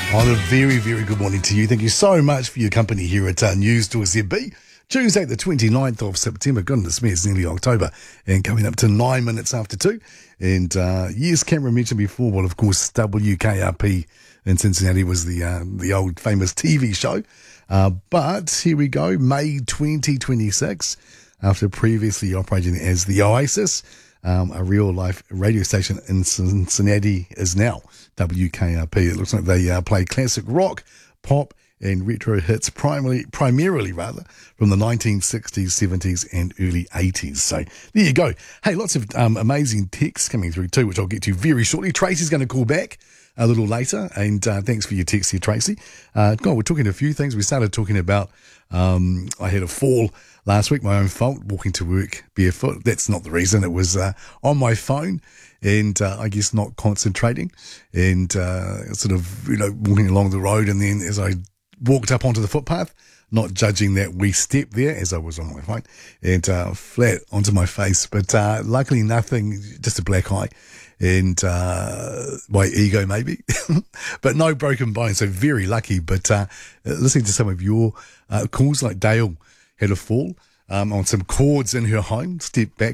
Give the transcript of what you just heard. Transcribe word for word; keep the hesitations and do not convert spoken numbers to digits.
On a very, very good morning to you. Thank you so much for your company here at uh, News to Z B. Tuesday, the twenty-ninth of September. Goodness me, it's nearly October. And coming up to nine minutes after two. And uh, yes, Cameron mentioned before, well, of course, W K R P in Cincinnati was the uh, the old famous T V show. Uh, but here we go, May twenty twenty-six, after previously operating as the Oasis. Um, a real-life radio station in Cincinnati is now W K R P. It looks like they uh, play classic rock, pop, and retro hits, primarily, primarily rather, from the nineteen sixties, seventies, and early eighties. So there you go. Hey, lots of um, amazing texts coming through too, which I'll get to very shortly. Tracy's going to call back a little later, and uh, thanks for your text here, Tracy. Uh, God, we're talking a few things. We started talking about um, I had a fall last week, my own fault, walking to work barefoot. That's not the reason. It was uh, on my phone and uh, I guess not concentrating and uh, sort of, you know, walking along the road. And then as I walked up onto the footpath, not judging that wee step there as I was on my phone, and uh, flat onto my face. But uh, luckily nothing, just a black eye and uh, my ego maybe, but no broken bones. So very lucky. But uh, listening to some of your uh, calls, like Dale had a fall um, on some cords in her home, stepped back.